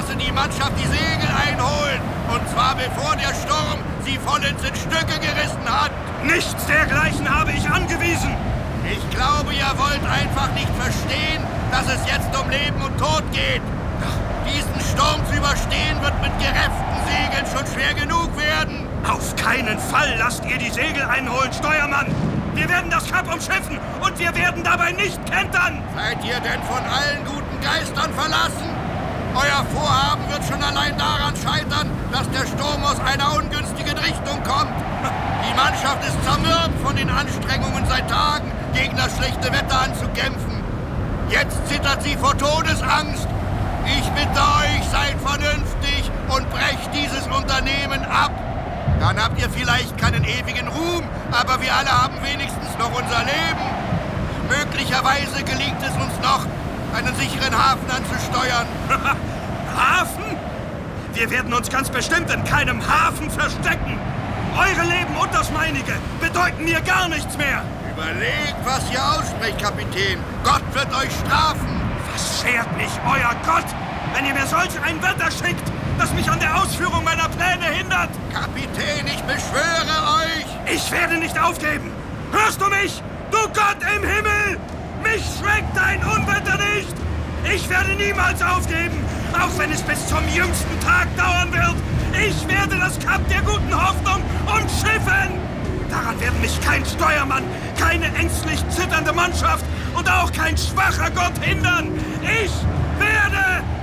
lasse die Mannschaft die Segel einholen. Und zwar bevor der Sturm sie vollends in Stücke gerissen hat. Nichts dergleichen habe ich angewiesen. Ich glaube, ihr wollt einfach nicht verstehen, dass es jetzt um Leben und Tod geht. Diesen Sturm zu überstehen wird mit gerefften Segeln schon schwer genug werden. Auf keinen Fall lasst ihr die Segel einholen, Steuermann. Wir werden das Kap umschiffen und wir werden dabei nicht kentern. Seid ihr denn von allen guten Geistern verlassen? Euer Vorhaben wird schon allein daran scheitern, dass der Sturm aus einer ungünstigen Richtung kommt. Die Mannschaft ist zermürbt von den Anstrengungen seit Tagen, gegen das schlechte Wetter anzukämpfen. Jetzt zittert sie vor Todesangst. Ich bitte euch, seid vernünftig und brecht dieses Unternehmen ab. Dann habt ihr vielleicht keinen ewigen Ruhm, aber wir alle haben wenigstens noch unser Leben. Möglicherweise gelingt es uns noch, einen sicheren Hafen anzusteuern. Hafen? Wir werden uns ganz bestimmt in keinem Hafen verstecken. Eure Leben und das meinige bedeuten mir gar nichts mehr. Überlegt, was ihr aussprecht, Kapitän. Gott wird euch strafen. Was schert mich euer Gott, wenn ihr mir solch ein Wetter schickt, das mich an der Ausführung meiner Pläne hindert? Kapitän, ich beschwöre euch. Ich werde nicht aufgeben. Hörst du mich? Du Gott im Himmel! Mich schreckt dein Unwetter nicht! Ich werde niemals aufgeben, auch wenn es bis zum jüngsten Tag dauern wird. Ich werde das Kap der guten Hoffnung umschiffen. Daran werden mich kein Steuermann, keine ängstlich zitternde Mannschaft und auch kein schwacher Gott hindern. Ich werde